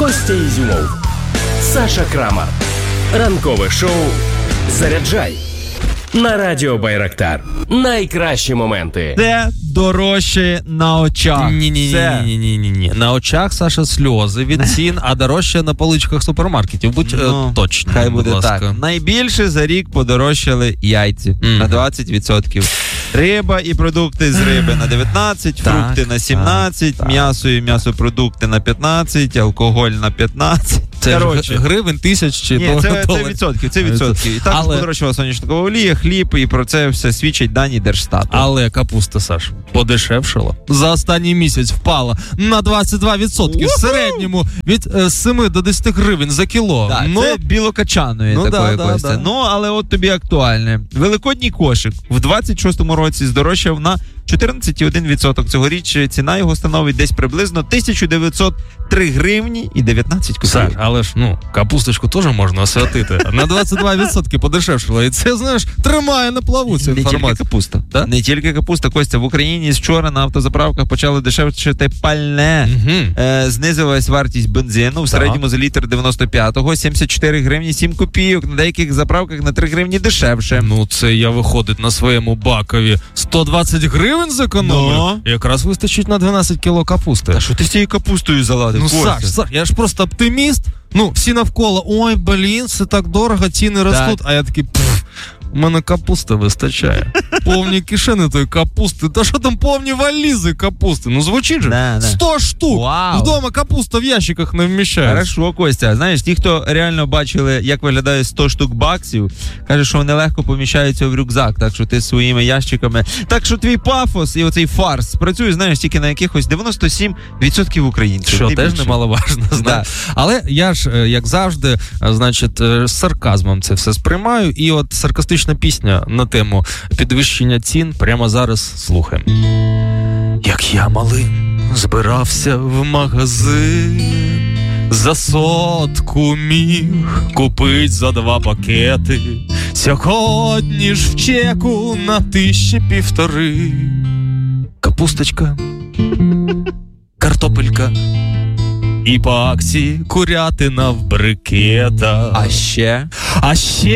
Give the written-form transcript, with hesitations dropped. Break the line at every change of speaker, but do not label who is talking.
Костя Ізюмов, Саша Крамар. Ранкове шоу «Заряджай» на Радіо Байрактар. Найкращі моменти.
Це дорожче на очах.
Ні. На очах, Саша, сльози від цін, а дорожче на поличках супермаркетів. Будь точно.
Хай буде
будь ласка.
так. Найбільше за рік подорожчали яйці на 20%. Риба і продукти з риби на 19%, фрукти на 17%, м'ясо і м'ясопродукти на 15%, алкоголь на 15%.
Це гривень, тисяч чи
ні, це відсотки. І також подорожчала соняшникова олія, хліб, і про це все свідчать дані Держстату.
Але капуста, Саш, подешевшала. За останній місяць впала на 22%. В середньому від 7 до 10 гривень за кіло.
Так, це білокачаної такої, Костя. Але от тобі актуальне. Великодній кошик в 26-му році здорожчав на 14,1%. Цьогоріч ціна його становить десь приблизно 1903 гривні і 19 копійок.
Але ж, капусточку теж можна освятити. На 22% подешевшало. І це, знаєш, тримає на плаву цю інформацію.
Не тільки капуста. Да? Не тільки капуста, Костя. В Україні вчора на автозаправках почали дешевшити пальне. Знизилась вартість бензину. В середньому за літр 95-го 74 гривні 7 копійок. На деяких заправках на 3 гривні дешевше.
Це я виходить на своєму бакові 120 гривень зекономлю. Якраз вистачить на 12 кіло капусти.
А що ти з цією капустою заладив?
Саш, я ж просто оптиміст. Всі навколо, ой, блін, це так дорого, ціни ростуть. А я такий, у мене капусти вистачає. Повні кишени тої капусти. Та що там повні валізи капусти? Звучить же. 100 штук.
Вау.
Вдома капуста в ящиках не вміщається.
Хорошо, Костя. Знаєш, ті, хто реально бачили, як виглядає 100 штук баксів, кажуть, що вони легко поміщаються в рюкзак, так що ти своїми ящиками. Так що твій пафос і оцей фарс працює, знаєш, тільки на якихось 97% українців.
Що теж немаловажно, знаєш. Але я ж, як завжди, значить, з сарказмом це все сприймаю. І от саркастична пісня на тему підвищення цін прямо зараз слухаємо. Як я малим збирався в магазин, за 100 міг купить за 2 пакети. Сьогодні ж в чеку на 1500. Капусточка, картопелька і по акції курятина в брикетах.
А ще